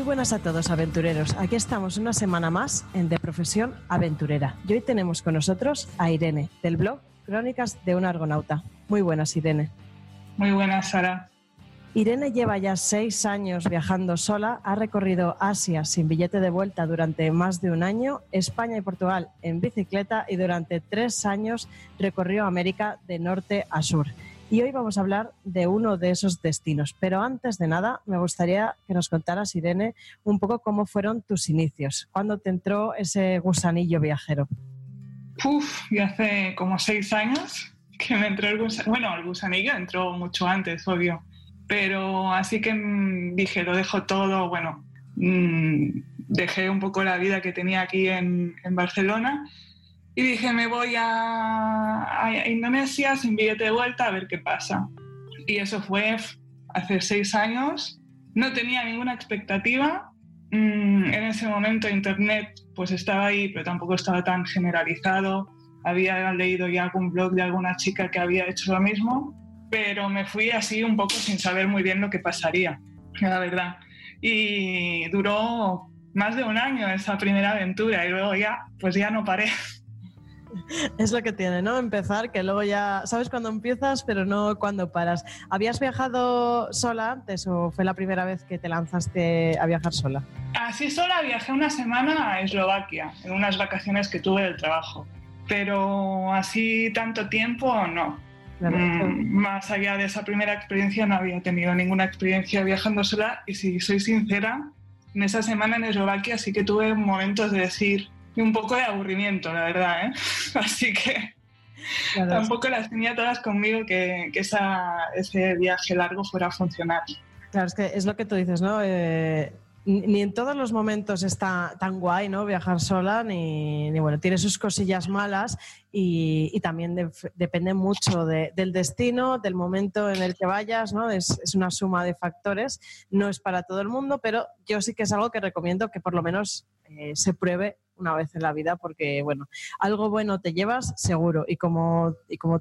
buenas a todos, aventureros. Aquí estamos una semana más en De Profesión Aventurera. Y hoy tenemos con nosotros a Irene, del blog Crónicas de una Argonauta. Muy buenas, Irene. Muy buenas, Sara. Irene lleva ya 6 años viajando sola, ha recorrido Asia sin billete de vuelta durante más de un año, España y Portugal en bicicleta y durante 3 años recorrió América de norte a sur. Y hoy vamos a hablar de uno de esos destinos. Pero antes de nada, me gustaría que nos contaras, Irene, un poco cómo fueron tus inicios. ¿Cuándo te entró ese gusanillo viajero? Ya hace como 6 años que me entró el gusanillo. Bueno, el gusanillo entró mucho antes, obvio. Pero así que dije, lo dejo todo. Bueno, dejé un poco la vida que tenía aquí en Barcelona. Y dije, me voy a Indonesia sin billete de vuelta a ver qué pasa. Y eso fue hace 6 años. No tenía ninguna expectativa. En ese momento Internet pues estaba ahí, pero tampoco estaba tan generalizado. Había leído ya algún blog de alguna chica que había hecho lo mismo, pero me fui así un poco sin saber muy bien lo que pasaría, la verdad. Y duró más de un año esa primera aventura y luego ya no paré. Es lo que tiene, ¿no? Empezar, que luego ya sabes cuándo empiezas, pero no cuándo paras. ¿Habías viajado sola antes o fue la primera vez que te lanzaste a viajar sola? Así sola viajé una semana a Eslovaquia, en unas vacaciones que tuve del trabajo. Pero así tanto tiempo, no. Más allá de esa primera experiencia no había tenido ninguna experiencia viajando sola y si soy sincera, en esa semana en Eslovaquia sí que tuve momentos de decir... Y un poco de aburrimiento, la verdad, ¿eh? Así que claro, tampoco las tenía todas conmigo que ese viaje largo fuera a funcionar. Claro, es que es lo que tú dices, ¿no? Ni en todos los momentos está tan guay, ¿no? Viajar sola, ni bueno, tiene sus cosillas malas y también depende mucho del destino, del momento en el que vayas, ¿no? Es una suma de factores, no es para todo el mundo, pero yo sí que es algo que recomiendo que por lo menos se pruebe una vez en la vida, porque bueno, algo bueno te llevas seguro y como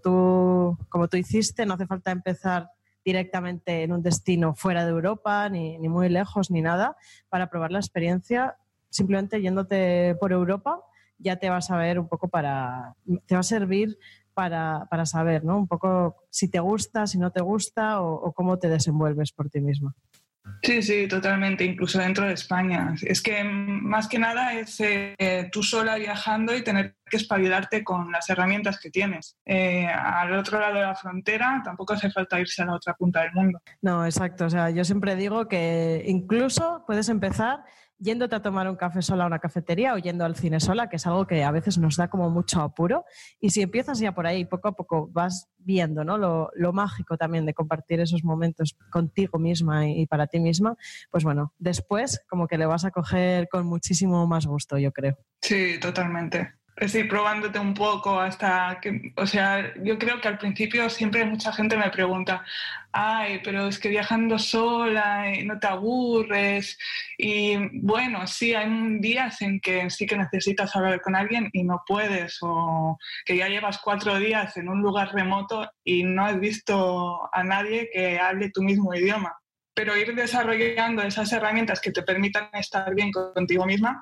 tú hiciste, no hace falta empezar directamente en un destino fuera de Europa, ni muy lejos, ni nada, para probar la experiencia. Simplemente yéndote por Europa ya te vas a ver un poco te va a servir para saber, ¿no? Un poco si te gusta, si no te gusta o cómo te desenvuelves por ti misma. Sí, totalmente, incluso dentro de España. Es que más que nada es tú sola viajando y tener que espabilarte con las herramientas que tienes. Al otro lado de la frontera tampoco hace falta irse a la otra punta del mundo. No, exacto. O sea, yo siempre digo que incluso puedes empezar yéndote a tomar un café sola a una cafetería o yendo al cine sola, que es algo que a veces nos da como mucho apuro. Y si empiezas ya por ahí, poco a poco vas viendo, ¿no? Lo mágico también de compartir esos momentos contigo misma y para ti misma, pues bueno, después como que le vas a coger con muchísimo más gusto, yo creo. Sí, totalmente. Es ir probándote un poco hasta que, o sea, yo creo que al principio siempre mucha gente me pregunta, ay, pero es que viajando sola no te aburres. Y bueno, sí, hay días en que sí que necesitas hablar con alguien y no puedes, o que ya llevas 4 días en un lugar remoto y no has visto a nadie que hable tu mismo idioma. Pero ir desarrollando esas herramientas que te permitan estar bien contigo misma,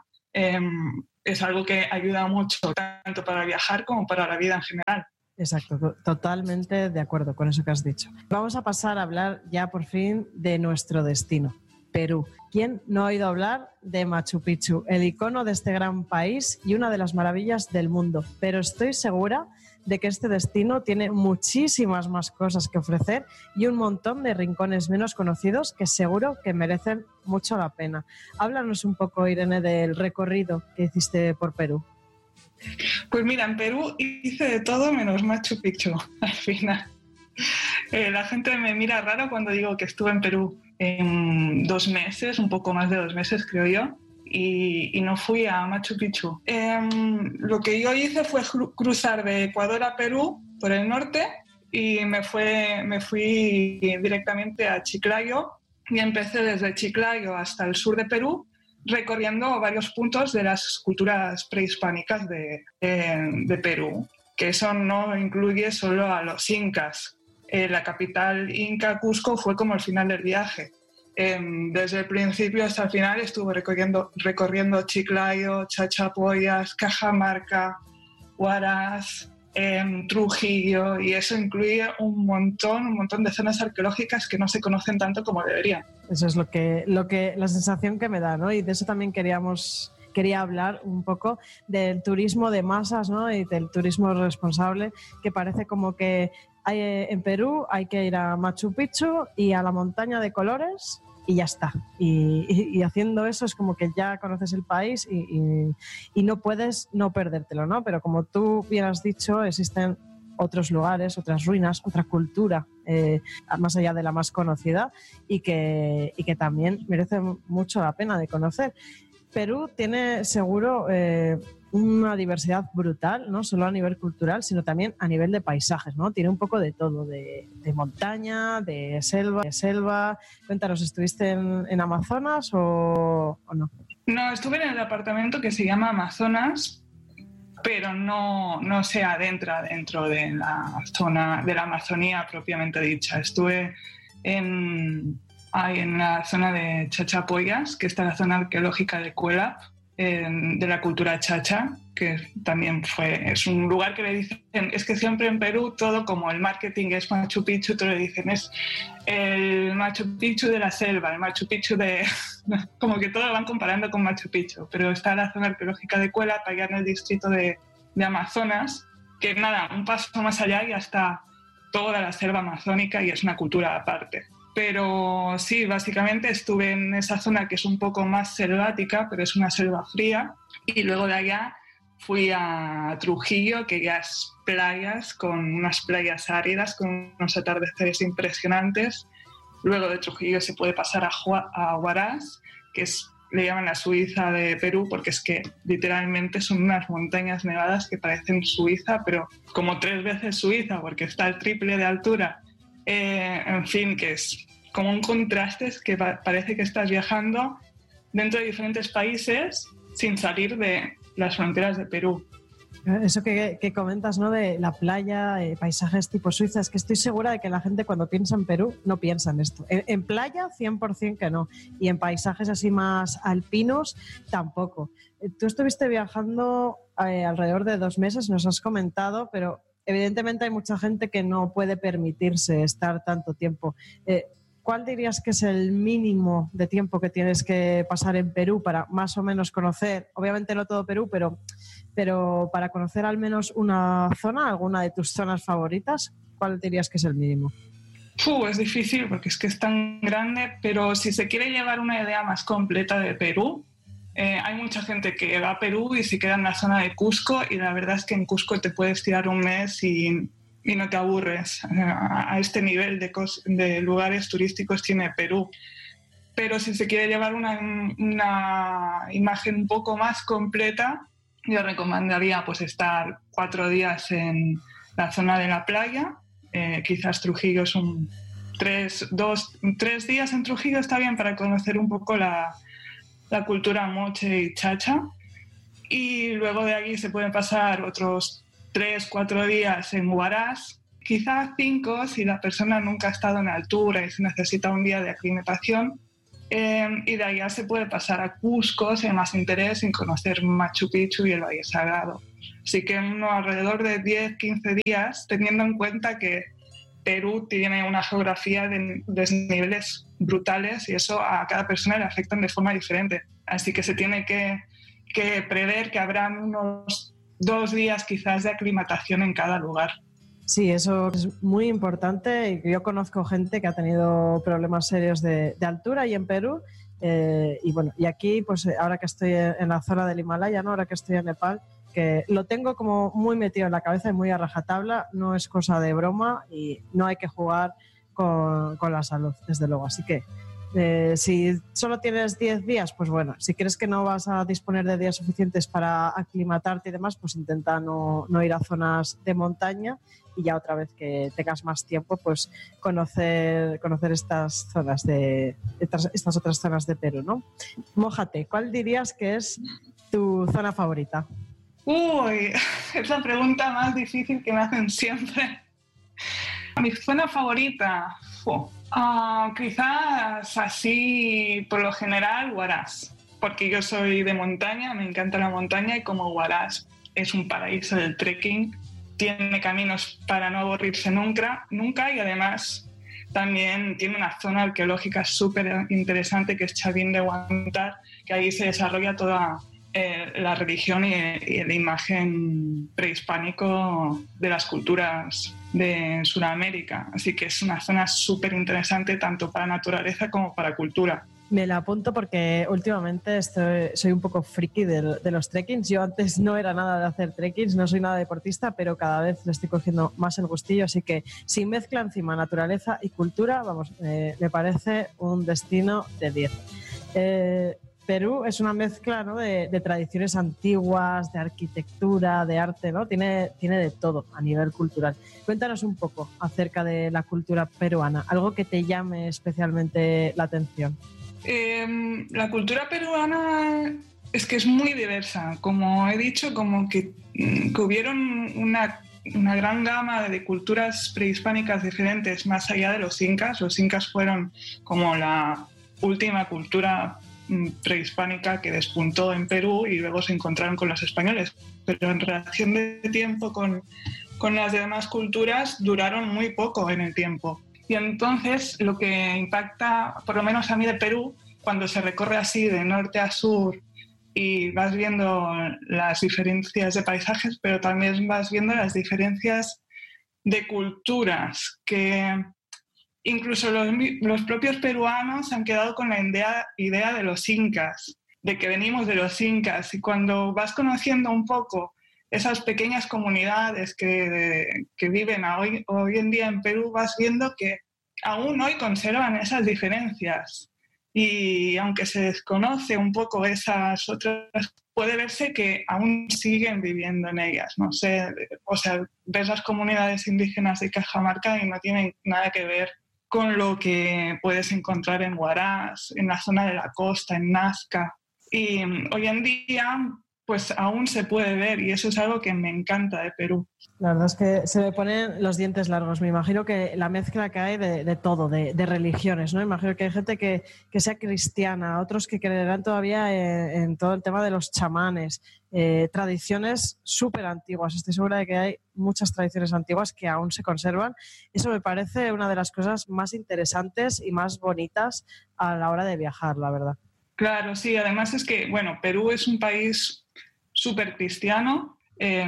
es algo que ayuda mucho, tanto para viajar como para la vida en general. Exacto, totalmente de acuerdo con eso que has dicho. Vamos a pasar a hablar ya por fin de nuestro destino, Perú. ¿Quién no ha oído hablar de Machu Picchu, el icono de este gran país y una de las maravillas del mundo? Pero estoy segura de que este destino tiene muchísimas más cosas que ofrecer y un montón de rincones menos conocidos que seguro que merecen mucho la pena. Háblanos un poco, Irene, del recorrido que hiciste por Perú. Pues mira, en Perú hice de todo menos Machu Picchu, al final. La gente me mira raro cuando digo que estuve en Perú en 2 meses, un poco más de 2 meses creo yo, y no fui a Machu Picchu. Lo que yo hice fue cruzar de Ecuador a Perú por el norte y me fui directamente a Chiclayo y empecé desde Chiclayo hasta el sur de Perú, recorriendo varios puntos de las culturas prehispánicas de Perú, que eso no incluye solo a los incas. La capital inca, Cusco, fue como el final del viaje. Desde el principio hasta el final estuve recorriendo Chiclayo, Chachapoyas, Cajamarca, Huaraz, Trujillo, y eso incluye un montón de zonas arqueológicas que no se conocen tanto como deberían. Eso es la sensación que me da, ¿no? Y de eso también quería hablar un poco del turismo de masas, ¿no? Y del turismo responsable, que parece como que en Perú hay que ir a Machu Picchu y a la montaña de colores y ya está. Y haciendo eso es como que ya conoces el país y no puedes no perdértelo, ¿no? Pero como tú bien has dicho, existen otros lugares, otras ruinas, otra cultura, más allá de la más conocida y que también merece mucho la pena de conocer. Perú tiene seguro una diversidad brutal, no solo a nivel cultural, sino también a nivel de paisajes, ¿no? Tiene un poco de todo, de montaña, de selva. Cuéntanos, ¿estuviste en Amazonas o no? No, estuve en el departamento que se llama Amazonas, pero no se adentra dentro de la zona de la Amazonía propiamente dicha. Estuve en la zona de Chachapoyas, que está la zona arqueológica de Cuelap, de la cultura chacha, que también es un lugar que le dicen, es que siempre en Perú todo como el marketing es Machu Picchu, te lo dicen, es el Machu Picchu de la selva, el Machu Picchu de... como que todo lo van comparando con Machu Picchu, pero está la zona arqueológica de Cuelap, allá en el distrito de Amazonas, que nada, un paso más allá y ya está toda la selva amazónica y es una cultura aparte. Pero sí, básicamente estuve en esa zona que es un poco más selvática, pero es una selva fría. Y luego de allá fui a Trujillo, que ya es playas, con unas playas áridas, con unos atardeceres impresionantes. Luego de Trujillo se puede pasar a Huaraz, que le llaman la Suiza de Perú, porque es que literalmente son unas montañas nevadas que parecen Suiza, pero como 3 veces Suiza, porque está el triple de altura. En fin, que es como un contraste, es que parece que estás viajando dentro de diferentes países sin salir de las fronteras de Perú. Eso que comentas, ¿no? De la playa, paisajes tipo Suiza, es que estoy segura de que la gente cuando piensa en Perú no piensa en esto. En playa 100% que no, y en paisajes así más alpinos tampoco. Tú estuviste viajando alrededor de 2 meses, nos has comentado, pero evidentemente hay mucha gente que no puede permitirse estar tanto tiempo. ¿Cuál dirías que es el mínimo de tiempo que tienes que pasar en Perú para más o menos conocer, obviamente no todo Perú, pero para conocer al menos una zona, alguna de tus zonas favoritas? ¿Cuál dirías que es el mínimo? Es difícil porque es que es tan grande, pero si se quiere llevar una idea más completa de Perú, hay mucha gente que va a Perú y se queda en la zona de Cusco, y la verdad es que en Cusco te puedes tirar un mes y no te aburres. A este nivel de lugares turísticos tiene Perú. Pero si se quiere llevar una imagen un poco más completa, yo recomendaría pues estar 4 días en la zona de la playa. Quizás Trujillo es 3 días en Trujillo está bien para conocer un poco la cultura moche y chacha, y luego de allí se pueden pasar otros 3-4 días en Huaraz, quizás 5 si la persona nunca ha estado en altura y se necesita un día de aclimatación, y de allá se puede pasar a Cusco si hay más interés en conocer Machu Picchu y el Valle Sagrado. Así que alrededor de 10-15 días, teniendo en cuenta que Perú tiene una geografía de desniveles brutales y eso a cada persona le afectan de forma diferente. Así que se tiene que prever que habrán unos 2 días quizás de aclimatación en cada lugar. Sí, eso es muy importante. Yo conozco gente que ha tenido problemas serios de altura y en Perú. Y aquí, pues ahora que estoy en la zona del Himalaya, ¿no? Ahora que estoy en Nepal, que lo tengo como muy metido en la cabeza y muy a rajatabla, no es cosa de broma y no hay que jugar con la salud, desde luego. Así que si solo tienes 10 días, pues bueno, si crees que no vas a disponer de días suficientes para aclimatarte y demás, pues intenta no ir a zonas de montaña, y ya otra vez que tengas más tiempo, pues conocer estas zonas estas otras zonas de Perú, ¿no? Mójate, ¿cuál dirías que es tu zona favorita? Uy, es la pregunta más difícil que me hacen siempre. Mi zona favorita, Quizás así, por lo general, Huaraz, porque yo soy de montaña, me encanta la montaña y como Huaraz es un paraíso del trekking, tiene caminos para no aburrirse nunca y además también tiene una zona arqueológica súper interesante que es Chavín de Huántar, que ahí se desarrolla toda la religión y la imagen prehispánico de las culturas de Sudamérica. Así que es una zona súper interesante tanto para naturaleza como para cultura. Me la apunto porque últimamente soy un poco friki de los trekkings. Yo antes no era nada de hacer trekkings, no soy nada deportista, pero cada vez le estoy cogiendo más el gustillo. Así que si mezcla encima naturaleza y cultura, vamos, me parece un destino de 10. Perú es una mezcla, ¿no?, de tradiciones antiguas, de arquitectura, de arte, ¿no? Tiene de todo a nivel cultural. Cuéntanos un poco acerca de la cultura peruana, algo que te llame especialmente la atención. La cultura peruana es que es muy diversa. Como he dicho, como que hubieron una gran gama de culturas prehispánicas diferentes más allá de los incas. Los incas fueron como la última cultura prehispánica que despuntó en Perú y luego se encontraron con los españoles. Pero en relación de tiempo con las demás culturas duraron muy poco en el tiempo. Y entonces lo que impacta, por lo menos a mí de Perú, cuando se recorre así de norte a sur y vas viendo las diferencias de paisajes, pero también vas viendo las diferencias de culturas, que incluso los propios peruanos han quedado con la idea de los incas, de que venimos de los incas. Y cuando vas conociendo un poco esas pequeñas comunidades que viven hoy en día en Perú, vas viendo que aún hoy conservan esas diferencias. Y aunque se desconoce un poco esas otras, puede verse que aún siguen viviendo en ellas. No sé, o sea, ves las comunidades indígenas de Cajamarca y no tienen nada que ver con lo que puedes encontrar en Huaraz, en la zona de la costa, en Nazca. Y hoy en día pues aún se puede ver y eso es algo que me encanta de Perú. La verdad es que se me ponen los dientes largos. Me imagino que la mezcla que hay de todo, de religiones, ¿no? Imagino que hay gente que sea cristiana, otros que creerán todavía en todo el tema de los chamanes, tradiciones súper antiguas. Estoy segura de que hay muchas tradiciones antiguas que aún se conservan. Eso me parece una de las cosas más interesantes y más bonitas a la hora de viajar, la verdad. Claro, sí. Además es que, bueno, Perú es un país súper cristiano.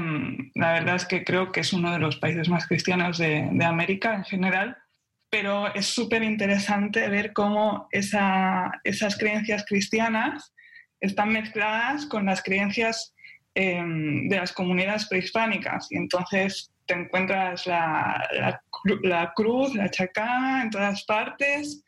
La verdad es que creo que es uno de los países más cristianos de América en general, pero es súper interesante ver cómo esas creencias cristianas están mezcladas con las creencias de las comunidades prehispánicas. Y entonces te encuentras la cruz, la chacana en todas partes.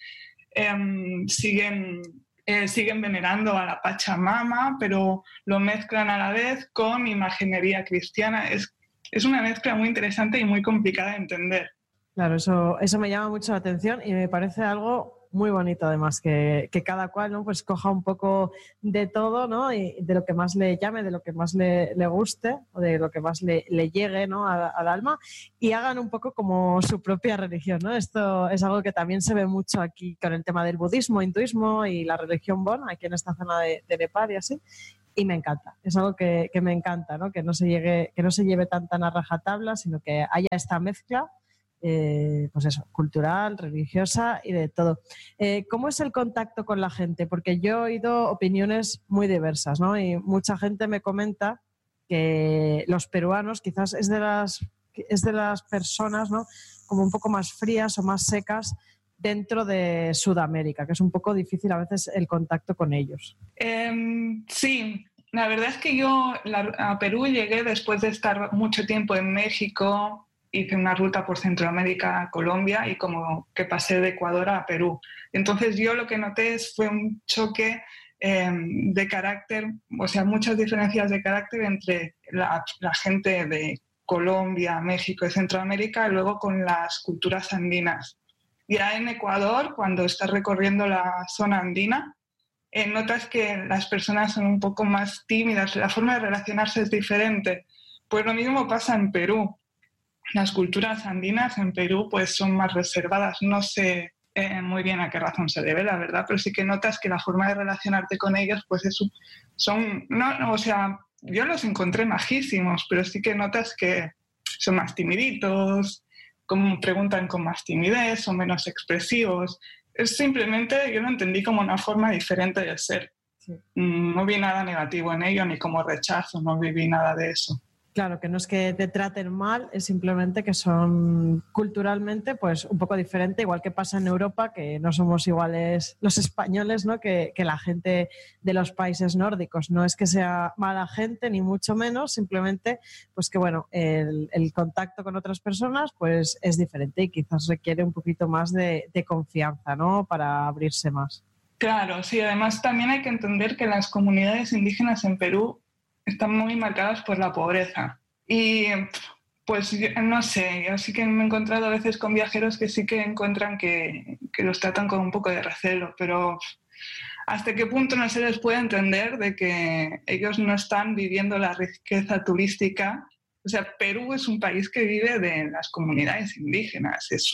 Siguen venerando a la Pachamama, pero lo mezclan a la vez con imaginería cristiana. Es una mezcla muy interesante y muy complicada de entender. Claro, eso me llama mucho la atención y me parece algo muy bonito, además, que cada cual, ¿no?, pues coja un poco de todo, ¿no?, y de lo que más le llame, de lo que más le guste o de lo que más le llegue, ¿no?, al alma, y hagan un poco como su propia religión, ¿no? Esto es algo que también se ve mucho aquí con el tema del budismo, hinduismo y la religión Bon, aquí en esta zona de Nepal y así. Y me encanta, es algo que me encanta, ¿no?, que no se lleve tan a rajatabla, sino que haya esta mezcla. Pues eso, cultural, religiosa y de todo. ¿Cómo es el contacto con la gente? Porque yo he oído opiniones muy diversas, ¿no? Y mucha gente me comenta que los peruanos quizás es de las personas, ¿no?, como un poco más frías o más secas dentro de Sudamérica, que es un poco difícil a veces el contacto con ellos. Sí, la verdad es que yo a Perú llegué después de estar mucho tiempo en México. Hice una ruta por Centroamérica a Colombia y como que pasé de Ecuador a Perú. Entonces yo lo que noté fue un choque de carácter, o sea, muchas diferencias de carácter entre la gente de Colombia, México y Centroamérica y luego con las culturas andinas. Ya en Ecuador, cuando estás recorriendo la zona andina, notas que las personas son un poco más tímidas, la forma de relacionarse es diferente. Pues lo mismo pasa en Perú. las culturas andinas en Perú pues son más reservadas. No sé muy bien a qué razón se debe, la verdad, pero sí que notas que la forma de relacionarte con ellos pues o sea, yo los encontré majísimos, pero sí que notas que son más timiditos, como preguntan con más timidez, son menos expresivos. Es simplemente, yo lo entendí como una forma diferente de ser. Sí. No vi nada negativo en ello, ni como rechazo, no viví nada de eso. Claro, que no es que te traten mal, es simplemente que son culturalmente pues un poco diferente, igual que pasa en Europa, que no somos iguales los españoles, ¿no? que la gente de los países nórdicos. No es que sea mala gente, ni mucho menos, simplemente pues que bueno, el contacto con otras personas pues es diferente y quizás requiere un poquito más de confianza, ¿no? Para abrirse más. Claro, sí, además también hay que entender que las comunidades indígenas en Perú están muy marcadas por la pobreza. Y pues no sé, yo sí que me he encontrado a veces con viajeros que sí que encuentran que los tratan con un poco de recelo, pero ¿hasta qué punto no se les puede entender de que ellos no están viviendo la riqueza turística? O sea, Perú es un país que vive de las comunidades indígenas, es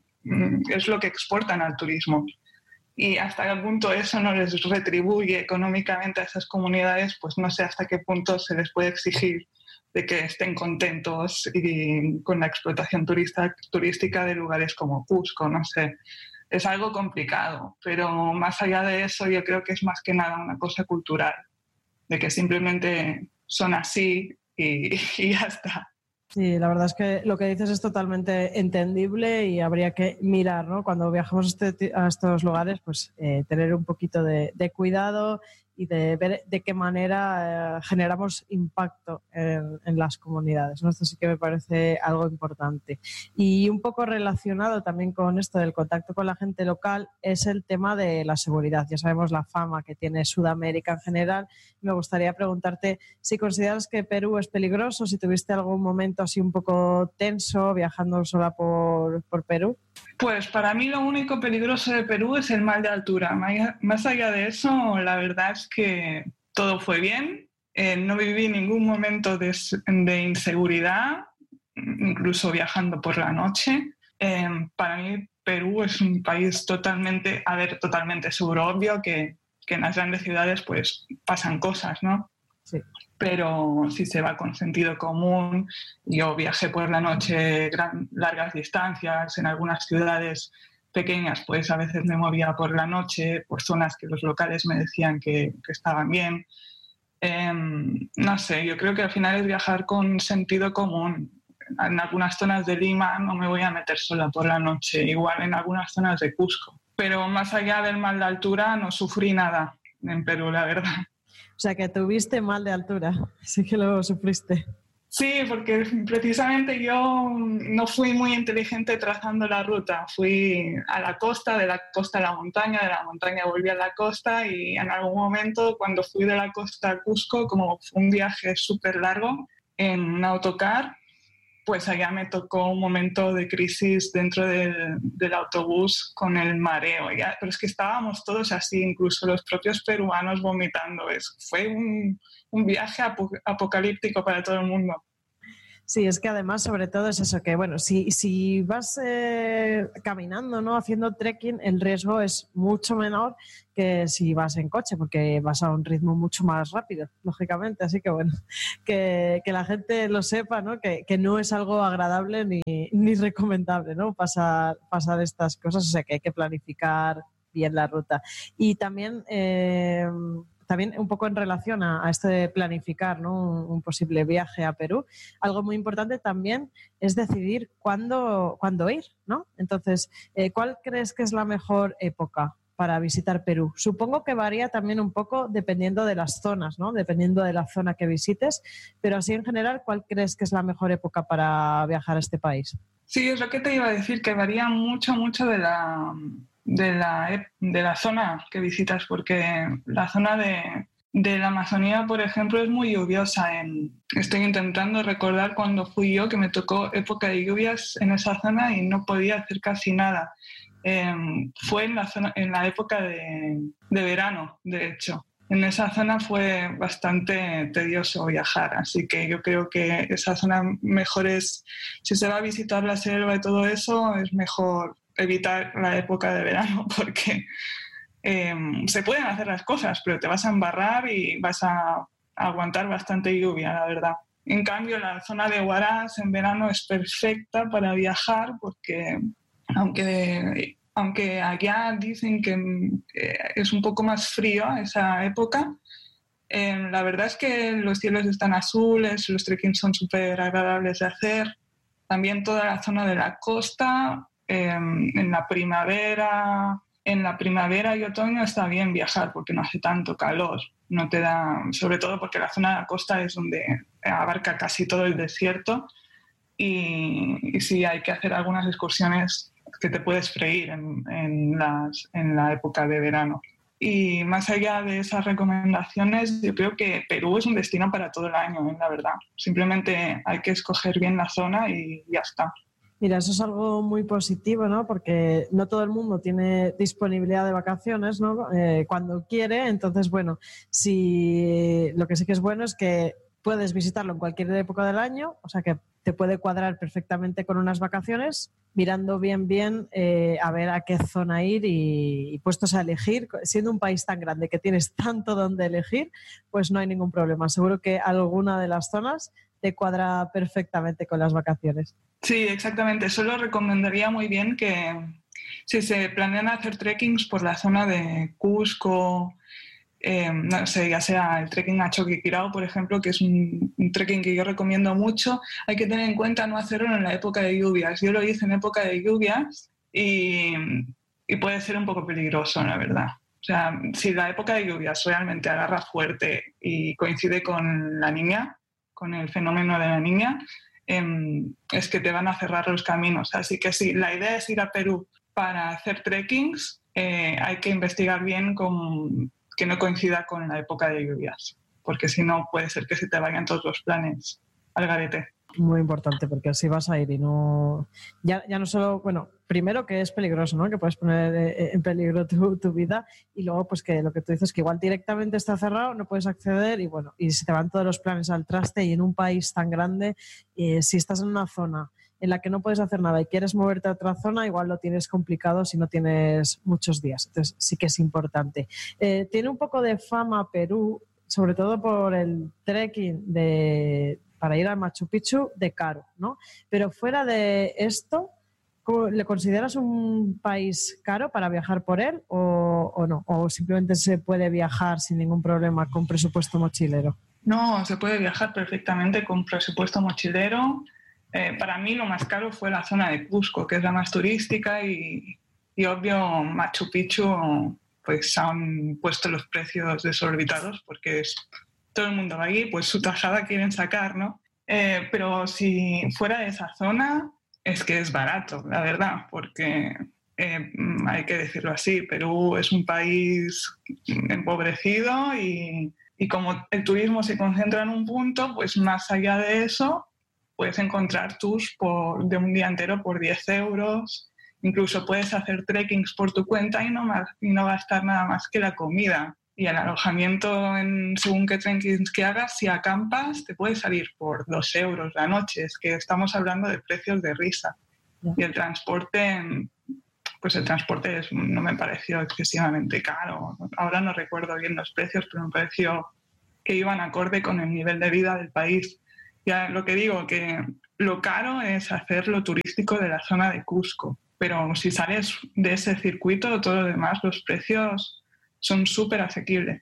lo que exportan al turismo. Y hasta qué punto eso no les retribuye económicamente a esas comunidades, pues no sé hasta qué punto se les puede exigir de que estén contentos y con la explotación turística de lugares como Cusco, no sé. Es algo complicado, pero más allá de eso yo creo que es más que nada una cosa cultural, de que simplemente son así y ya está. Sí, la verdad es que lo que dices es totalmente entendible y habría que mirar, ¿no? Cuando viajamos a estos lugares, pues tener un poquito de cuidado y de ver de qué manera generamos impacto en las comunidades, ¿no? Esto sí que me parece algo importante. Y un poco relacionado también con esto del contacto con la gente local es el tema de la seguridad. Ya sabemos la fama que tiene Sudamérica en general. Me gustaría preguntarte si consideras que Perú es peligroso, si tuviste algún momento así un poco tenso viajando sola por Perú. Pues para mí lo único peligroso de Perú es el mal de altura. Más allá de eso, la verdad es que todo fue bien. No viví ningún momento de inseguridad, incluso viajando por la noche. Para mí Perú es un país totalmente seguro. Obvio que en las grandes ciudades pues pasan cosas, ¿no? Sí. Pero si se va con sentido común, yo viajé por la noche largas distancias en algunas ciudades pequeñas, pues a veces me movía por la noche por zonas que los locales me decían que estaban bien. No sé, yo creo que al final es viajar con sentido común. En algunas zonas de Lima no me voy a meter sola por la noche, igual en algunas zonas de Cusco. Pero más allá del mal de altura no sufrí nada en Perú, la verdad. O sea, que tuviste mal de altura, sí que lo sufriste. Sí, porque precisamente yo no fui muy inteligente trazando la ruta. Fui a la costa, de la costa a la montaña, de la montaña volví a la costa y en algún momento cuando fui de la costa a Cusco, como fue un viaje súper largo en un autocar, pues allá me tocó un momento de crisis dentro del autobús con el mareo. Pero es que estábamos todos así, incluso los propios peruanos vomitando. Fue un viaje apocalíptico para todo el mundo. Sí, es que además, sobre todo, es eso, que bueno, si vas caminando, ¿no? Haciendo trekking, el riesgo es mucho menor que si vas en coche, porque vas a un ritmo mucho más rápido, lógicamente. Así que bueno, que la gente lo sepa, ¿no? Que no es algo agradable ni recomendable, ¿no? Pasar estas cosas, o sea que hay que planificar bien la ruta. Y también un poco en relación a esto de planificar, ¿no? un posible viaje a Perú, algo muy importante también es decidir cuándo ir, ¿no? Entonces, ¿cuál crees que es la mejor época para visitar Perú? Supongo que varía también un poco dependiendo de las zonas, ¿no? Dependiendo de la zona que visites, pero así en general, ¿cuál crees que es la mejor época para viajar a este país? Sí, es lo que te iba a decir, que varía mucho de la zona que visitas, porque la zona de la Amazonía, por ejemplo, es muy lluviosa. Estoy intentando recordar cuando fui yo, que me tocó época de lluvias en esa zona y no podía hacer casi nada. Fue en la época de verano, de hecho. en esa zona fue bastante tedioso viajar, así que yo creo que esa zona mejor es, si se va a visitar la selva y todo eso, es mejor evitar la época de verano porque se pueden hacer las cosas, pero te vas a embarrar y vas a aguantar bastante lluvia, la verdad. En cambio, la zona de Huaraz en verano es perfecta para viajar porque aunque allá dicen que es un poco más frío esa época, la verdad es que los cielos están azules, los trekkings son súper agradables de hacer. También toda la zona de la costa, en la primavera y otoño está bien viajar porque no hace tanto calor. No te da, sobre todo porque la zona de la costa es donde abarca casi todo el desierto y sí hay que hacer algunas excursiones que te puedes freír en la época de verano. Y más allá de esas recomendaciones, yo creo que Perú es un destino para todo el año, la verdad. Simplemente hay que escoger bien la zona y ya está. Mira, eso es algo muy positivo, ¿no? Porque no todo el mundo tiene disponibilidad de vacaciones, ¿no? Cuando quiere. Entonces, bueno, lo que sí que es bueno es que puedes visitarlo en cualquier época del año, o sea que te puede cuadrar perfectamente con unas vacaciones, mirando bien a ver a qué zona ir y puestos a elegir. Siendo un país tan grande que tienes tanto donde elegir, pues no hay ningún problema. Seguro que alguna de las zonas te cuadra perfectamente con las vacaciones. Sí, exactamente. Solo recomendaría muy bien que si se planean hacer trekkings por la zona de Cusco, no sé, ya sea el trekking a Choquequirao, por ejemplo, que es un trekking que yo recomiendo mucho, hay que tener en cuenta no hacerlo en la época de lluvias. Yo lo hice en época de lluvias y puede ser un poco peligroso, la verdad. O sea, si la época de lluvias realmente agarra fuerte y coincide con la niña, con el fenómeno de la niña, es que te van a cerrar los caminos. Así que sí, la idea es ir a Perú para hacer trekkings, hay que investigar bien que no coincida con la época de lluvias, porque si no puede ser que se te vayan todos los planes al garete. Muy importante, porque así vas a ir y no... Ya no solo, bueno, primero que es peligroso, ¿no? Que puedes poner en peligro tu vida, y luego pues que lo que tú dices, que igual directamente está cerrado, no puedes acceder y bueno, y se te van todos los planes al traste. Y en un país tan grande, si estás en una zona en la que no puedes hacer nada y quieres moverte a otra zona, igual lo tienes complicado si no tienes muchos días. Entonces sí que es importante. Tiene un poco de fama Perú, sobre todo por el trekking para ir al Machu Picchu, de caro, ¿no? Pero fuera de esto, ¿le consideras un país caro para viajar por él o no? ¿O simplemente se puede viajar sin ningún problema con presupuesto mochilero? No, se puede viajar perfectamente con presupuesto mochilero. Para mí lo más caro fue la zona de Cusco, que es la más turística y obvio Machu Picchu pues han puesto los precios desorbitados porque todo el mundo va allí, pues su tajada quieren sacar, ¿no? Pero si fuera de esa zona es que es barato, la verdad, porque hay que decirlo así, Perú es un país empobrecido y como el turismo se concentra en un punto, pues más allá de eso puedes encontrar tours de un día entero por 10 euros, incluso puedes hacer trekkings por tu cuenta y no gastar nada más que la comida. Y el alojamiento, según qué trekkings que hagas, si acampas, te puede salir por 2 euros la noche. Es que estamos hablando de precios de risa. Y el transporte, pues el transporte no me pareció excesivamente caro. Ahora no recuerdo bien los precios, pero me pareció que iban acorde con el nivel de vida del país. Ya lo que digo, que lo caro es hacer lo turístico de la zona de Cusco. Pero si sales de ese circuito, todo lo demás, los precios son súper asequibles.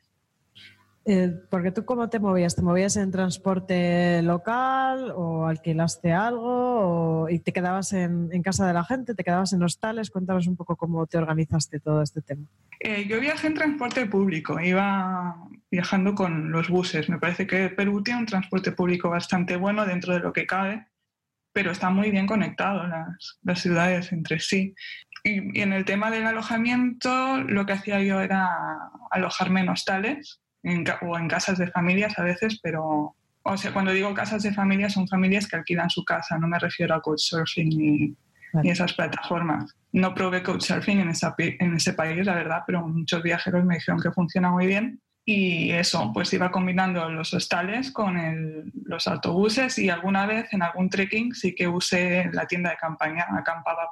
Porque tú, ¿cómo te movías? ¿Te movías en transporte local o alquilaste algo y te quedabas en casa de la gente, te quedabas en hostales? Cuéntanos un poco cómo te organizaste todo este tema. Yo viajé en transporte público, iba viajando con los buses. Me parece que Perú tiene un transporte público bastante bueno dentro de lo que cabe, pero está muy bien conectado las ciudades entre sí. Y en el tema del alojamiento, lo que hacía yo era alojarme en hostales o en casas de familias a veces, pero, o sea, cuando digo casas de familias, son familias que alquilan su casa, no me refiero a couchsurfing ni esas plataformas. No probé couchsurfing en ese país, la verdad, pero muchos viajeros me dijeron que funciona muy bien. y eso, pues iba combinando los hostales con los autobuses, y alguna vez en algún trekking sí que usé la tienda de campaña, acampaba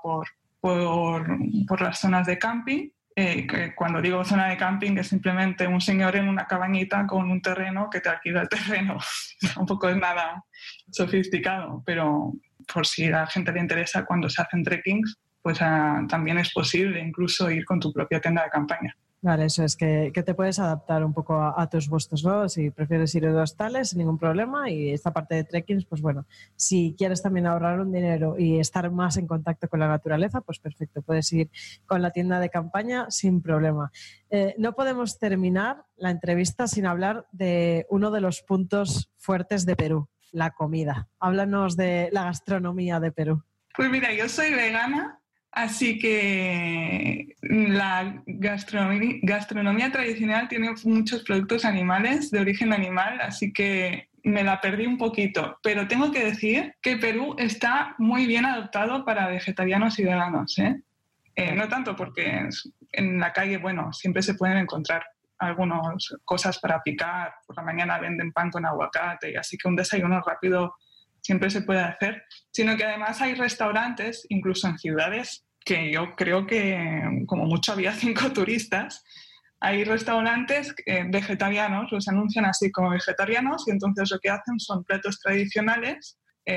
por las zonas de camping. Que cuando digo zona de camping es simplemente un señor en una cabañita con un terreno que te alquila el terreno. Tampoco es nada sofisticado, pero por si a la gente le interesa, cuando se hacen trekkings, pues también es posible incluso ir con tu propia tienda de campaña. Vale, eso es que te puedes adaptar un poco a tus gustos, ¿no? Si prefieres ir de hostales, sin ningún problema, y esta parte de trekkings, pues bueno, si quieres también ahorrar un dinero y estar más en contacto con la naturaleza, pues perfecto, puedes ir con la tienda de campaña sin problema. No podemos terminar la entrevista sin hablar de uno de los puntos fuertes de Perú, la comida. Háblanos de la gastronomía de Perú. Pues mira, yo soy vegana. Así que la gastronomía tradicional tiene muchos productos animales, de origen animal, así que me la perdí un poquito. Pero tengo que decir que Perú está muy bien adaptado para vegetarianos y veganos, ¿eh? No tanto porque en la calle, bueno, siempre se pueden encontrar algunas cosas para picar. Por la mañana venden pan con aguacate, y así que un desayuno rápido siempre se puede hacer, sino que además hay restaurantes, incluso en ciudades, que yo creo que como mucho había 5 turistas, hay restaurantes vegetarianos, los anuncian así como vegetarianos, y entonces lo que hacen son platos tradicionales,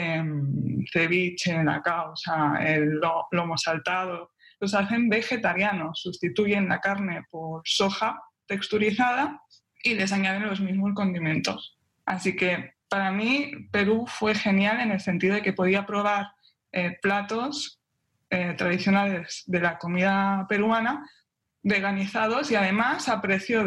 ceviche, la causa, el lomo saltado, los hacen vegetarianos, sustituyen la carne por soja texturizada y les añaden los mismos condimentos. Así que para mí Perú fue genial en el sentido de que podía probar platos tradicionales de la comida peruana, veganizados, y además a precio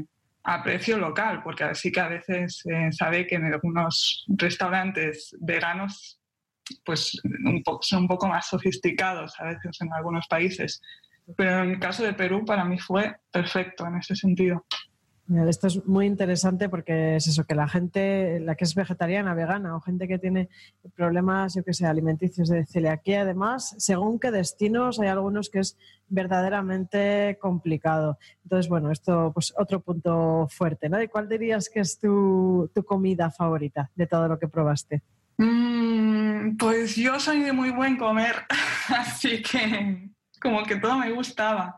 local, porque así que a veces sabe que en algunos restaurantes veganos pues son un poco más sofisticados a veces en algunos países, pero en el caso de Perú para mí fue perfecto en ese sentido. Esto es muy interesante porque es eso, que la gente, la que es vegetariana, vegana, o gente que tiene problemas, yo que sé, alimenticios de celiaquía, además, según qué destinos, hay algunos que es verdaderamente complicado. Entonces, bueno, esto pues otro punto fuerte, ¿no? ¿Y cuál dirías que es tu comida favorita de todo lo que probaste? Pues yo soy de muy buen comer, así que como que todo me gustaba.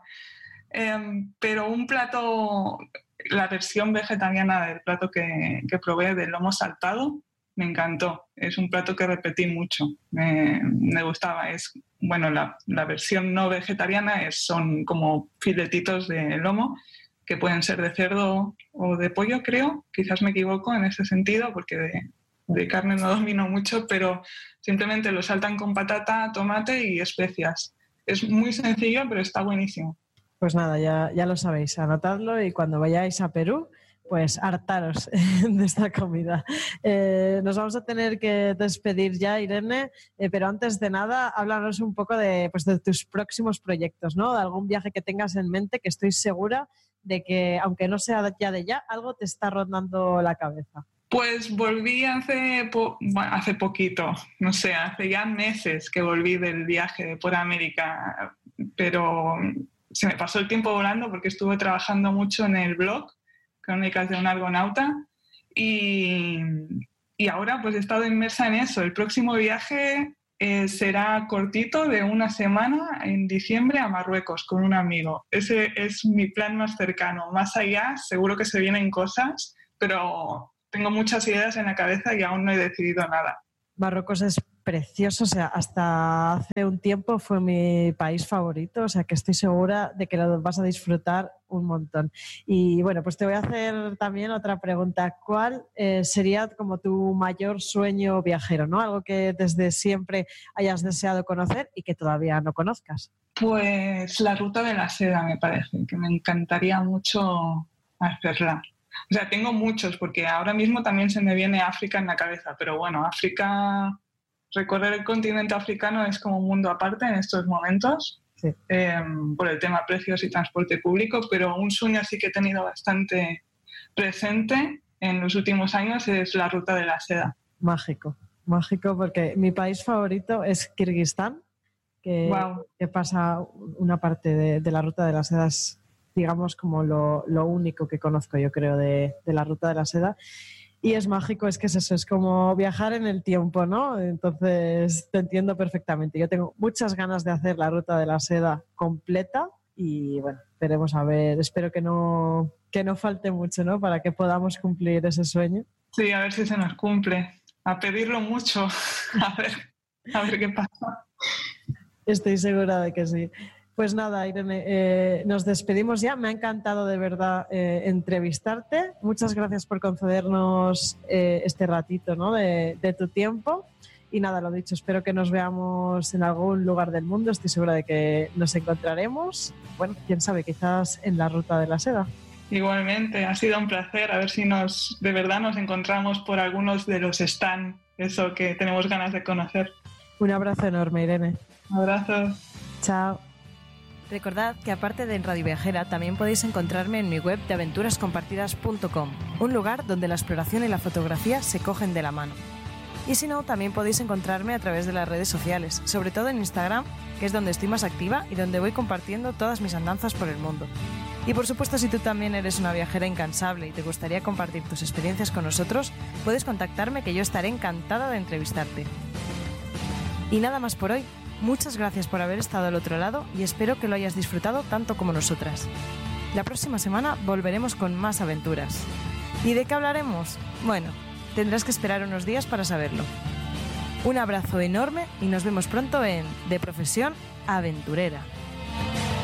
Pero un plato, la versión vegetariana del plato que probé, del lomo saltado, me encantó. Es un plato que repetí mucho, me gustaba. Bueno, la versión no vegetariana son como filetitos de lomo, que pueden ser de cerdo o de pollo, creo. Quizás me equivoco en ese sentido, porque de carne no domino mucho, pero simplemente lo saltan con patata, tomate y especias. Es muy sencillo, pero está buenísimo. Pues nada, ya lo sabéis, anotadlo, y cuando vayáis a Perú, pues hartaros de esta comida. Nos vamos a tener que despedir ya, Irene, pero antes de nada, háblanos un poco de tus próximos proyectos, ¿no? De algún viaje que tengas en mente, que estoy segura de que, aunque no sea ya de ya, algo te está rondando la cabeza. Pues volví hace poquito, no sé, hace ya meses que volví del viaje por América, pero se me pasó el tiempo volando porque estuve trabajando mucho en el blog Crónicas de un Argonauta, y ahora pues he estado inmersa en eso. El próximo viaje será cortito, de una semana, en diciembre, a Marruecos con un amigo. Ese es mi plan más cercano. Más allá seguro que se vienen cosas, pero tengo muchas ideas en la cabeza y aún no he decidido nada. Marruecos es precioso, o sea, hasta hace un tiempo fue mi país favorito, o sea que estoy segura de que lo vas a disfrutar un montón. Y bueno, pues te voy a hacer también otra pregunta. ¿Cuál sería como tu mayor sueño viajero, ¿no? Algo que desde siempre hayas deseado conocer y que todavía no conozcas. Pues la Ruta de la Seda, me parece, que me encantaría mucho hacerla. O sea, tengo muchos, porque ahora mismo también se me viene África en la cabeza, pero bueno, recorrer el continente africano es como un mundo aparte en estos momentos, sí. Por el tema precios y transporte público, pero un sueño sí que he tenido bastante presente en los últimos años es la Ruta de la Seda. Mágico, porque mi país favorito es Kirguistán, que pasa una parte de la Ruta de las Sedas digamos, como lo único que conozco, yo creo, de la Ruta de la Seda. Y es mágico, es que es eso, es como viajar en el tiempo, ¿no? Entonces te entiendo perfectamente. Yo tengo muchas ganas de hacer la Ruta de la Seda completa y bueno, veremos a ver, espero que no falte mucho, ¿no? Para que podamos cumplir ese sueño. Sí, a ver si se nos cumple. A pedirlo mucho, a ver qué pasa. Estoy segura de que sí. Pues nada, Irene, nos despedimos ya. Me ha encantado de verdad entrevistarte. Muchas gracias por concedernos este ratito, ¿no? de tu tiempo. Y nada, lo dicho, espero que nos veamos en algún lugar del mundo. Estoy segura de que nos encontraremos. Bueno, quién sabe, quizás en la Ruta de la Seda. Igualmente, ha sido un placer. A ver si de verdad nos encontramos por algunos de los stands, eso que tenemos ganas de conocer. Un abrazo enorme, Irene. Un abrazo. Chao. Recordad que aparte de en Radio Viajera también podéis encontrarme en mi web de aventurascompartidas.com, un lugar donde la exploración y la fotografía se cogen de la mano. Y si no, también podéis encontrarme a través de las redes sociales, sobre todo en Instagram, que es donde estoy más activa y donde voy compartiendo todas mis andanzas por el mundo. Y por supuesto, si tú también eres una viajera incansable y te gustaría compartir tus experiencias con nosotros, puedes contactarme, que yo estaré encantada de entrevistarte. Y nada más por hoy. Muchas gracias por haber estado al otro lado y espero que lo hayas disfrutado tanto como nosotras. La próxima semana volveremos con más aventuras. ¿Y de qué hablaremos? Bueno, tendrás que esperar unos días para saberlo. Un abrazo enorme y nos vemos pronto en De Profesión Aventurera.